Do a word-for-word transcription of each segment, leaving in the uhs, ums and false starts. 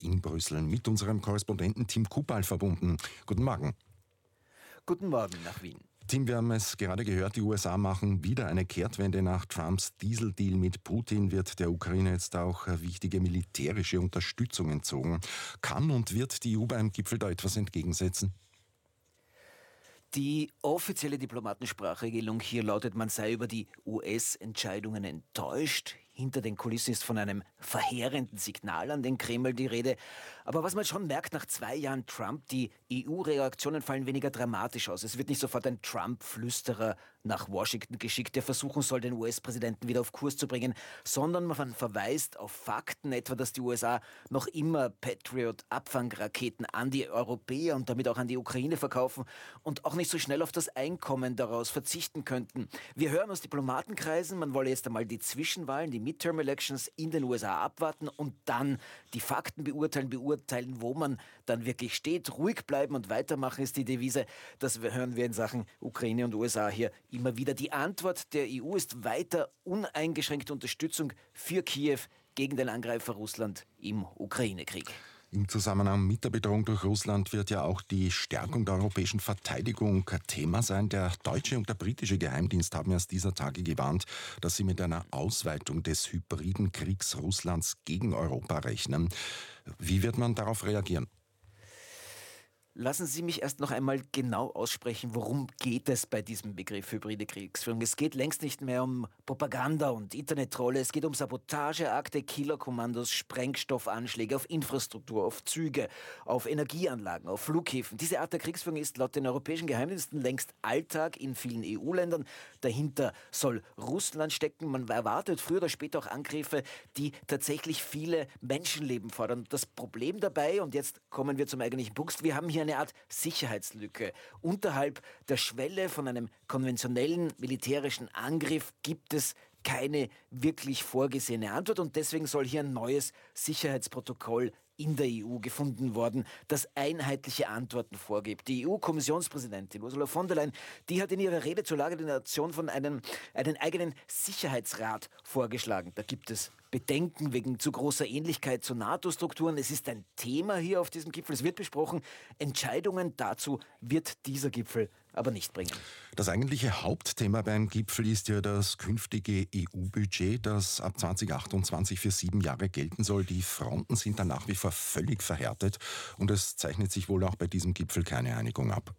in Brüssel mit unserem Korrespondenten Tim Kupal verbunden. Guten Morgen. Guten Morgen nach Wien. Tim, wir haben es gerade gehört, die U S A machen wieder eine Kehrtwende nach Trumps Dieseldeal mit Putin. Wird der Ukraine jetzt auch wichtige militärische Unterstützung entzogen? Kann und wird die E U beim Gipfel da etwas entgegensetzen? Die offizielle Diplomatensprachregelung hier lautet, man sei über die U S-Entscheidungen enttäuscht. Hinter den Kulissen ist von einem verheerenden Signal an den Kreml die Rede. Aber was man schon merkt, nach zwei Jahren Trump, die E U-Reaktionen fallen weniger dramatisch aus. Es wird nicht sofort ein Trump-Flüsterer nach Washington geschickt, der versuchen soll, den U S-Präsidenten wieder auf Kurs zu bringen, sondern man verweist auf Fakten, etwa, dass die U S A noch immer Patriot-Abfangraketen an die Europäer und damit auch an die Ukraine verkaufen und auch nicht so schnell auf das Einkommen daraus verzichten könnten. Wir hören aus Diplomatenkreisen, man wolle jetzt einmal die Zwischenwahlen, die Midterm-Elections in den U S A abwarten und dann die Fakten beurteilen, beurteilen, wo man dann wirklich steht. Ruhig bleiben und weitermachen ist die Devise. Das hören wir in Sachen Ukraine und U S A hier immer wieder. Die Antwort der E U ist weiter uneingeschränkte Unterstützung für Kiew gegen den Angreifer Russland im Ukraine-Krieg. Im Zusammenhang mit der Bedrohung durch Russland wird ja auch die Stärkung der europäischen Verteidigung Thema sein. Der deutsche und der britische Geheimdienst haben erst dieser Tage gewarnt, dass sie mit einer Ausweitung des hybriden Kriegs Russlands gegen Europa rechnen. Wie wird man darauf reagieren? Lassen Sie mich erst noch einmal genau aussprechen, worum geht es bei diesem Begriff hybride Kriegsführung. Es geht längst nicht mehr um Propaganda und Internettrolle, es geht um Sabotageakte, Killerkommandos, Sprengstoffanschläge auf Infrastruktur, auf Züge, auf Energieanlagen, auf Flughäfen. Diese Art der Kriegsführung ist laut den europäischen Geheimdiensten längst Alltag in vielen E U-Ländern. Dahinter soll Russland stecken. Man erwartet früher oder später auch Angriffe, die tatsächlich viele Menschenleben fordern. Das Problem dabei, und jetzt kommen wir zum eigentlichen Punkt, wir haben hier eine Art Sicherheitslücke. Unterhalb der Schwelle von einem konventionellen militärischen Angriff gibt es keine wirklich vorgesehene Antwort und deswegen soll hier ein neues Sicherheitsprotokoll in der E U gefunden worden, das einheitliche Antworten vorgibt. Die E U-Kommissionspräsidentin Ursula von der Leyen, die hat in ihrer Rede zur Lage der Nation von einem einen eigenen Sicherheitsrat vorgeschlagen. Da gibt es Bedenken wegen zu großer Ähnlichkeit zu NATO-Strukturen. Es ist ein Thema hier auf diesem Gipfel. Es wird besprochen. Entscheidungen dazu wird dieser Gipfel aber nicht bringen. Das eigentliche Hauptthema beim Gipfel ist ja das künftige E U-Budget, das ab zwanzig achtundzwanzig für sieben Jahre gelten soll. Die Fronten sind dann nach wie vor völlig verhärtet und es zeichnet sich wohl auch bei diesem Gipfel keine Einigung ab.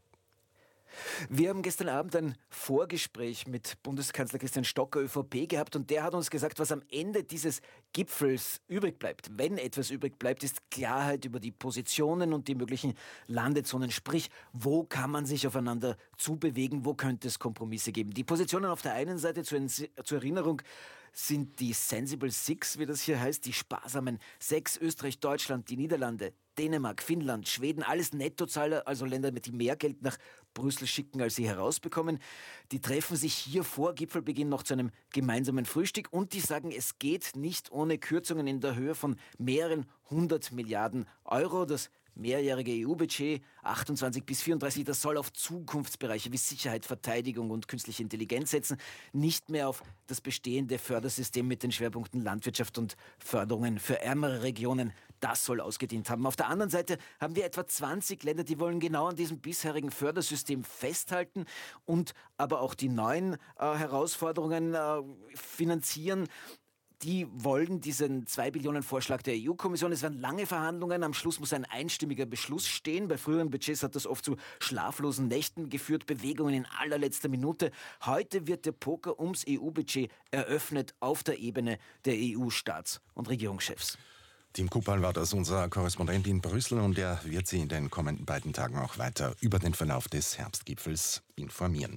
Wir haben gestern Abend ein Vorgespräch mit Bundeskanzler Christian Stocker, ÖVP, gehabt und der hat uns gesagt, was am Ende dieses Gipfels übrig bleibt, wenn etwas übrig bleibt, ist Klarheit über die Positionen und die möglichen Landezonen. Sprich, wo kann man sich aufeinander zubewegen, wo könnte es Kompromisse geben. Die Positionen auf der einen Seite, zur, zur Erinnerung, sind die Sensible Six, wie das hier heißt, die sparsamen Sechs, Österreich, Deutschland, die Niederlande, Dänemark, Finnland, Schweden, alles Nettozahler, also Länder, die mehr Geld nach Brüssel schicken, als sie herausbekommen. Die treffen sich hier vor Gipfelbeginn noch zu einem gemeinsamen Frühstück und die sagen, es geht nicht ohne Kürzungen in der Höhe von mehreren hundert Milliarden Euro. Das mehrjährige E U-Budget achtundzwanzig bis vierunddreißig, das soll auf Zukunftsbereiche wie Sicherheit, Verteidigung und künstliche Intelligenz setzen, nicht mehr auf das bestehende Fördersystem mit den Schwerpunkten Landwirtschaft und Förderungen für ärmere Regionen. Das soll ausgedient haben. Auf der anderen Seite haben wir etwa zwanzig Länder, die wollen genau an diesem bisherigen Fördersystem festhalten und aber auch die neuen äh, Herausforderungen äh, finanzieren. Die wollen diesen zwei Billionen Vorschlag der E U-Kommission. Es werden lange Verhandlungen. Am Schluss muss ein einstimmiger Beschluss stehen. Bei früheren Budgets hat das oft zu schlaflosen Nächten geführt, Bewegungen in allerletzter Minute. Heute wird der Poker ums E U-Budget eröffnet auf der Ebene der E U-Staats- und Regierungschefs. Tim Kupal war das, unser Korrespondent in Brüssel, und er wird Sie in den kommenden beiden Tagen auch weiter über den Verlauf des Herbstgipfels informieren.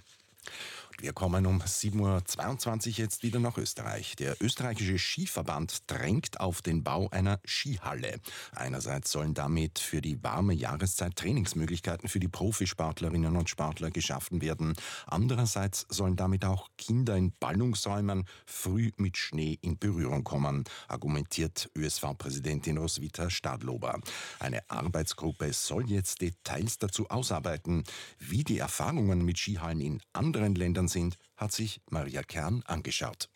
Wir kommen um sieben Uhr zweiundzwanzig jetzt wieder nach Österreich. Der österreichische Skiverband drängt auf den Bau einer Skihalle. Einerseits sollen damit für die warme Jahreszeit Trainingsmöglichkeiten für die Profisportlerinnen und Sportler geschaffen werden. Andererseits sollen damit auch Kinder in Ballungsräumen früh mit Schnee in Berührung kommen, argumentiert Ö S V-Präsidentin Roswitha Stadlober. Eine Arbeitsgruppe soll jetzt Details dazu ausarbeiten. Wie die Erfahrungen mit Skihallen in anderen Ländern sind, hat sich Maria Kern angeschaut.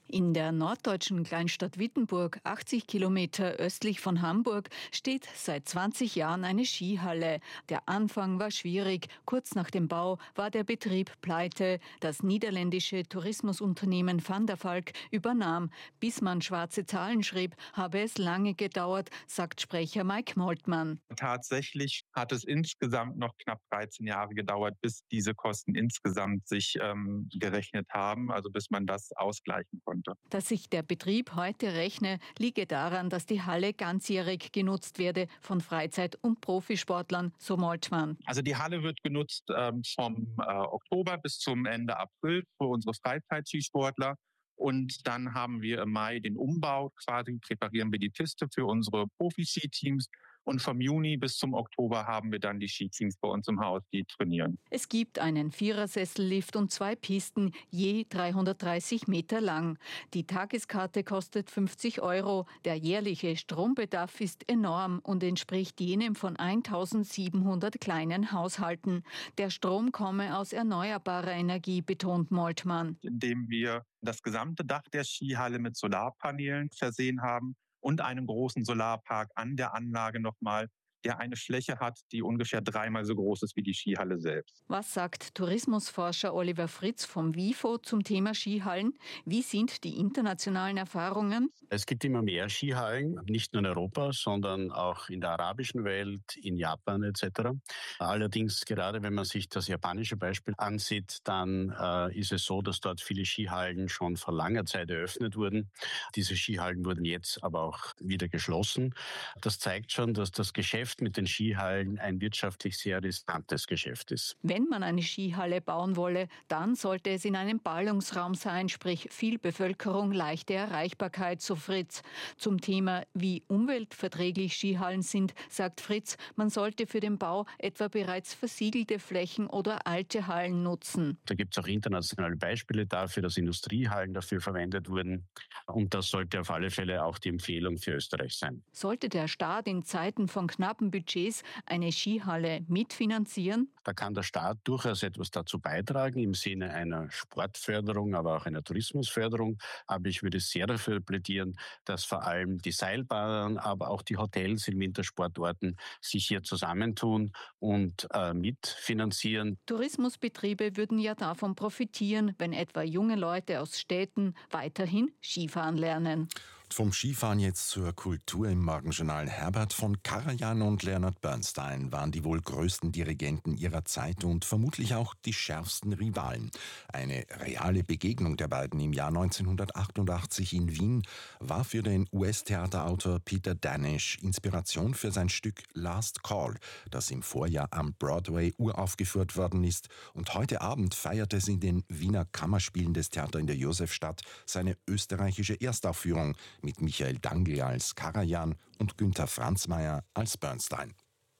In der norddeutschen Kleinstadt Wittenburg, achtzig Kilometer östlich von Hamburg, steht seit zwanzig Jahren eine Skihalle. Der Anfang war schwierig. Kurz nach dem Bau war der Betrieb pleite. Das niederländische Tourismusunternehmen Van der Valk übernahm. Bis man schwarze Zahlen schrieb, habe es lange gedauert, sagt Sprecher Mike Moltmann. Tatsächlich hat es insgesamt noch knapp dreizehn Jahre gedauert, bis diese Kosten insgesamt sich ähm, gerechnet haben, also bis man das ausgleichen konnte. Dass sich der Betrieb heute rechne, liege daran, dass die Halle ganzjährig genutzt werde von Freizeit- und Profisportlern, so Moltmann. Also die Halle wird genutzt ähm, vom äh, Oktober bis zum Ende April für unsere Freizeitskisportler. Und dann haben wir im Mai den Umbau, quasi präparieren wir die Piste für unsere Profi-Ski-Teams. Und vom Juni bis zum Oktober haben wir dann die Skiteams bei uns im Haus, die trainieren. Es gibt einen Vierersessellift und zwei Pisten, je dreihundertdreißig Meter lang. Die Tageskarte kostet fünfzig Euro. Der jährliche Strombedarf ist enorm und entspricht jenem von eintausendsiebenhundert kleinen Haushalten. Der Strom komme aus erneuerbarer Energie, betont Moltmann. Indem wir das gesamte Dach der Skihalle mit Solarpanelen versehen haben und einen großen Solarpark an der Anlage nochmal, der eine Fläche hat, die ungefähr dreimal so groß ist wie die Skihalle selbst. Was sagt Tourismusforscher Oliver Fritz vom WIFO zum Thema Skihallen? Wie sind die internationalen Erfahrungen? Es gibt immer mehr Skihallen, nicht nur in Europa, sondern auch in der arabischen Welt, in Japan et cetera. Allerdings, gerade wenn man sich das japanische Beispiel ansieht, dann äh, ist es so, dass dort viele Skihallen schon vor langer Zeit eröffnet wurden. Diese Skihallen wurden jetzt aber auch wieder geschlossen. Das zeigt schon, dass das Geschäft mit den Skihallen ein wirtschaftlich sehr riskantes Geschäft ist. Wenn man eine Skihalle bauen wolle, dann sollte es in einem Ballungsraum sein, sprich viel Bevölkerung, leichte Erreichbarkeit, so Fritz. Zum Thema, wie umweltverträglich Skihallen sind, sagt Fritz, man sollte für den Bau etwa bereits versiegelte Flächen oder alte Hallen nutzen. Da gibt es auch internationale Beispiele dafür, dass Industriehallen dafür verwendet wurden. Und das sollte auf alle Fälle auch die Empfehlung für Österreich sein. Sollte der Staat in Zeiten von knappen Budgets eine Skihalle mitfinanzieren? Da kann der Staat durchaus etwas dazu beitragen im Sinne einer Sportförderung, aber auch einer Tourismusförderung. Aber ich würde sehr dafür plädieren, dass vor allem die Seilbahnen, aber auch die Hotels in Wintersportorten sich hier zusammentun und äh, mitfinanzieren. Tourismusbetriebe würden ja davon profitieren, wenn etwa junge Leute aus Städten weiterhin Skifahren lernen. Vom Skifahren jetzt zur Kultur im Morgenjournal. Herbert von Karajan und Leonard Bernstein waren die wohl größten Dirigenten ihrer Zeit und vermutlich auch die schärfsten Rivalen. Eine reale Begegnung der beiden im Jahr neunzehnhundertachtundachtzig in Wien war für den U S-Theaterautor Peter Danish Inspiration für sein Stück Last Call, das im Vorjahr am Broadway uraufgeführt worden ist. Und heute Abend feiert es in den Wiener Kammerspielen des Theater in der Josefstadt seine österreichische Erstaufführung mit Michael Dangl als Karajan und Günther Franzmeier als Bernstein.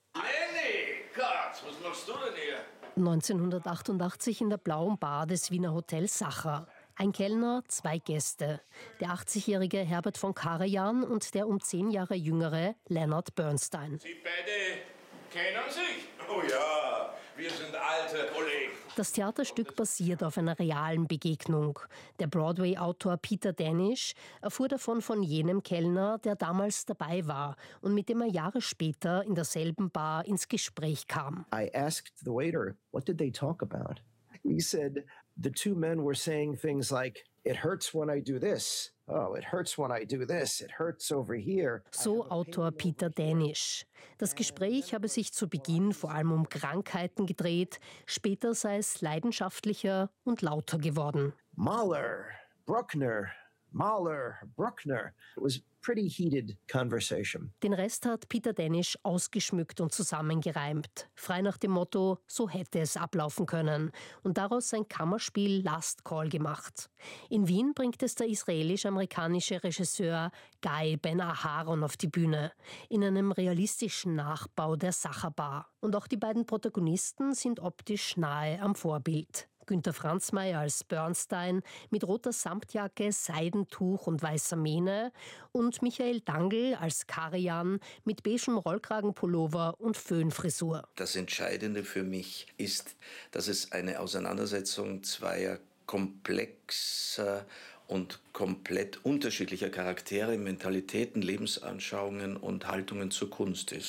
Lenny, Gott, was machst du denn hier? neunzehnhundertachtundachtzig in der Blauen Bar des Wiener Hotels Sacher. Ein Kellner, zwei Gäste. Der achtzigjährige Herbert von Karajan und der um zehn Jahre jüngere Leonard Bernstein. Sie beide kennen sich? Oh ja, wir sind alte Kollegen. Das Theaterstück basiert auf einer realen Begegnung. Der Broadway-Autor Peter Danish erfuhr davon von jenem Kellner, der damals dabei war und mit dem er Jahre später in derselben Bar ins Gespräch kam. I asked the waiter, what did they talk about? He said, the two men were saying things like, it hurts when I do this. Oh, it hurts when I do this. It hurts over here. So Autor Peter Danish. Das Gespräch habe sich zu Beginn vor allem um Krankheiten gedreht. Später sei es leidenschaftlicher und lauter geworden. Mahler, Bruckner, Mahler, Bruckner. It was pretty heated conversation. Den Rest hat Peter Danish ausgeschmückt und zusammengereimt. Frei nach dem Motto, so hätte es ablaufen können. Und daraus sein Kammerspiel Last Call gemacht. In Wien bringt es der israelisch-amerikanische Regisseur Guy Ben-Aharon auf die Bühne. In einem realistischen Nachbau der Sacher-Bar. Und auch die beiden Protagonisten sind optisch nahe am Vorbild. Günther Franzmeier als Bernstein mit roter Samtjacke, Seidentuch und weißer Mähne und Michael Dangl als Karajan mit beigem Rollkragenpullover und Föhnfrisur. Das Entscheidende für mich ist, dass es eine Auseinandersetzung zweier komplexer und komplett unterschiedlicher Charaktere, Mentalitäten, Lebensanschauungen und Haltungen zur Kunst ist.